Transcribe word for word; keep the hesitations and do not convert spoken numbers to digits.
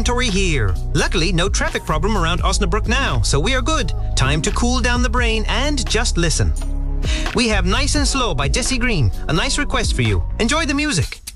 laboratory here. Luckily, no traffic problem around Osnabrück now, so we are good. Time to cool down the brain and just listen. We have Nice and Slow by Jesse Green, a nice request for you. Enjoy the music.